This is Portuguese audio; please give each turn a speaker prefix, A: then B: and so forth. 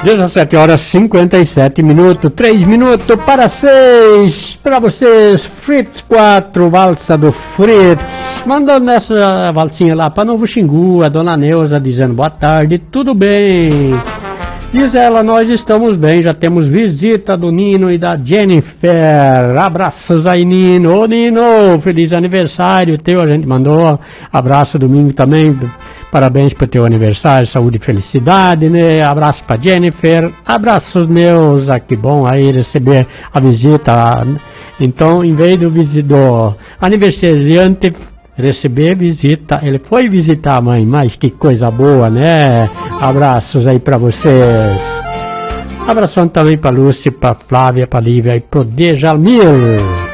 A: 17 horas 57 minutos, 3 minutos para 6, para vocês, Fritz 4, valsa do Fritz, mandando essa valsinha lá para Novo Xingu, a dona Neuza dizendo boa tarde, tudo bem? Diz ela, nós estamos bem, já temos visita do Nino e da Jennifer. Abraços aí, Nino. Ô, Nino, feliz aniversário teu, a gente mandou. Abraço domingo também. Parabéns pro teu aniversário, saúde e felicidade, né? Abraço pra Jennifer. Abraços meus, que bom aí receber a visita. Então, em vez do aniversariante receber visita, ele foi visitar a mãe, mas que coisa boa, né? Abraços aí pra vocês. Abração também pra Lúcia, pra Flávia, pra Lívia e pro Dejalmir.